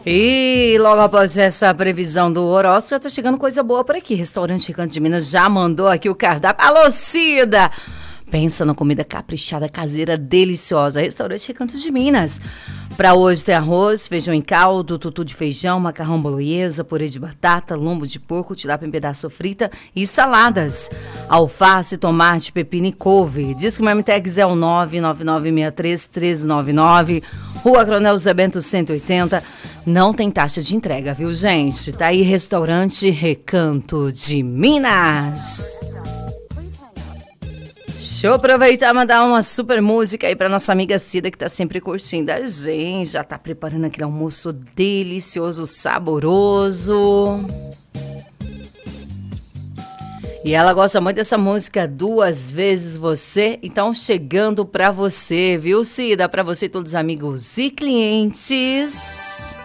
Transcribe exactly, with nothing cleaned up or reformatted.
E logo após essa previsão do horóscopo, já tá chegando coisa boa por aqui. Restaurante Recanto de Minas já mandou aqui o cardápio. Alô, Cida! Pensa na comida caprichada, caseira, deliciosa. Restaurante Recanto de Minas. Para hoje tem arroz, feijão em caldo, tutu de feijão, macarrão bolonhesa, purê de batata, lombo de porco, tilápia em pedaço frita e saladas. Alface, tomate, pepino e couve. Diz que o Marmitex é o nove nove nove seis três, um três nove nove. Rua Coronel Zé Bento cento e oitenta. Não tem taxa de entrega, viu, gente? Tá aí Restaurante Recanto de Minas. Deixa eu aproveitar e mandar uma super música aí pra nossa amiga Cida, que tá sempre curtindo a gente. Já tá preparando aquele almoço delicioso, saboroso. E ela gosta muito dessa música, Duas Vezes Você. Então, chegando pra você, viu, Cida? Pra você e todos os amigos e clientes.